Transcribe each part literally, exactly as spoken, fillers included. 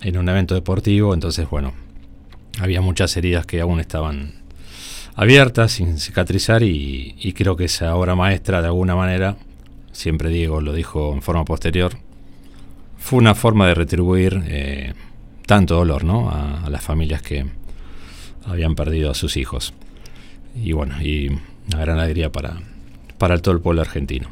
en un evento deportivo, entonces bueno, había muchas heridas que aún estaban abiertas, sin cicatrizar, y, y creo que esa obra maestra, de alguna manera, siempre Diego lo dijo en forma posterior, fue una forma de retribuir eh, tanto dolor, ¿no?, a, a las familias que habían perdido a sus hijos. Y bueno, y una gran alegría para, para todo el pueblo argentino.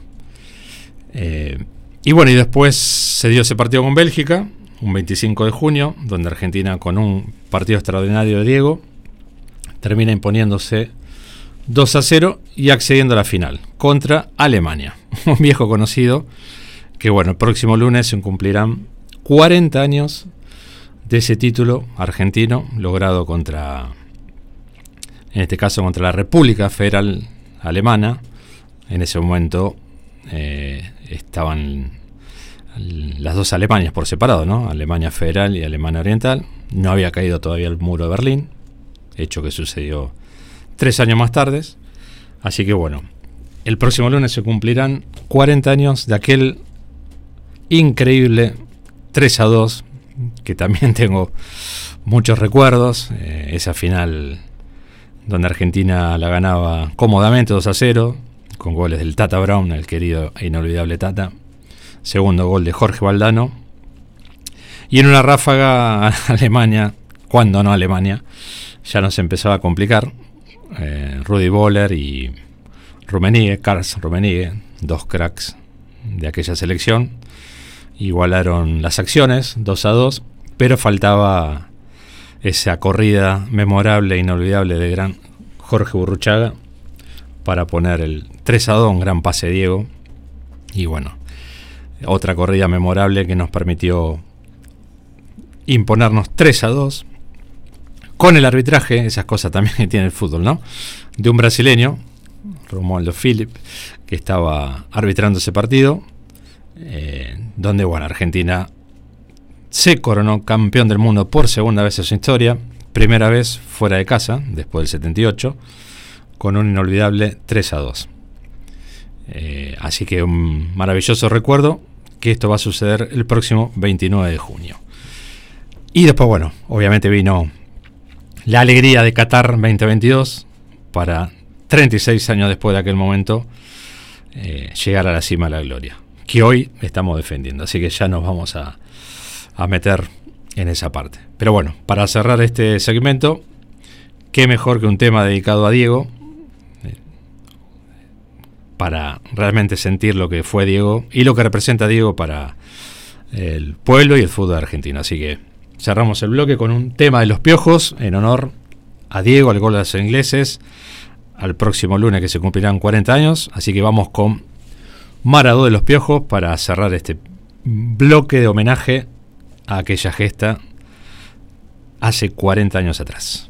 Eh, y bueno, y después se dio ese partido con Bélgica, un veinticinco de junio, donde Argentina, con un partido extraordinario de Diego, termina imponiéndose dos a cero y accediendo a la final contra Alemania, un viejo conocido, que bueno, el próximo lunes se cumplirán cuarenta años de ese título argentino logrado contra, en este caso contra la República Federal Alemana. En ese momento eh, estaban las dos Alemanias por separado, ¿no? Alemania Federal y Alemania Oriental. No había caído todavía el muro de Berlín, hecho que sucedió tres años más tarde. Así que bueno, el próximo lunes se cumplirán cuarenta años de aquel increíble tres a dos, que también tengo muchos recuerdos. Eh, esa final donde Argentina la ganaba cómodamente dos a cero, con goles del Tata Brown, el querido e inolvidable Tata. Segundo gol de Jorge Valdano. Y en una ráfaga Alemania, cuando no Alemania, ya nos empezaba a complicar. Eh, Rudi Völler y Rummenigge, Karl Rummenigge, dos cracks de aquella selección, igualaron las acciones dos a dos, pero faltaba esa corrida memorable e inolvidable de gran Jorge Burruchaga para poner el tres a dos, un gran pase de Diego. Y bueno, otra corrida memorable que nos permitió imponernos tres a dos, con el arbitraje, esas cosas también que tiene el fútbol, ¿no?, de un brasileño, Romualdo Philip, que estaba arbitrando ese partido, eh, donde bueno, Argentina se coronó campeón del mundo por segunda vez en su historia, primera vez fuera de casa, después del setenta y ocho, con un inolvidable tres a dos. Eh, así que un maravilloso recuerdo, que esto va a suceder el próximo veintinueve de junio. Y después, bueno, obviamente vino la alegría de Qatar veinte veintidós, para treinta y seis años después de aquel momento eh, llegar a la cima de la gloria, que hoy estamos defendiendo. Así que ya nos vamos a, a meter en esa parte. Pero bueno, para cerrar este segmento, qué mejor que un tema dedicado a Diego, eh, para realmente sentir lo que fue Diego y lo que representa Diego para el pueblo y el fútbol argentino. Así que cerramos el bloque con un tema de Los Piojos en honor a Diego, al gol de los ingleses, al próximo lunes que se cumplirán cuarenta años. Así que vamos con Maradó de Los Piojos para cerrar este bloque de homenaje a aquella gesta hace cuarenta años atrás.